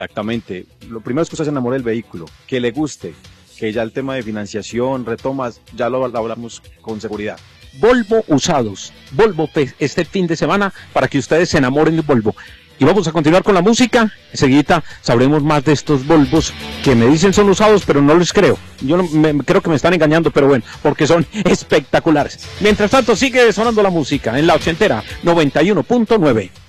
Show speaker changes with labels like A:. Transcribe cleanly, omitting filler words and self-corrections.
A: Exactamente. Lo primero es que usted se enamore del vehículo, que le guste, que ya el tema de financiación, retomas, ya lo hablamos con seguridad.
B: Volvo usados, Volvo este fin de semana para que ustedes se enamoren de Volvo. Y vamos a continuar con la música. Enseguida sabremos más de estos Volvos que me dicen son usados, pero no les creo. Yo creo que me están engañando, pero bueno, porque son espectaculares. Mientras tanto, sigue sonando la música en la ochentera 91.9.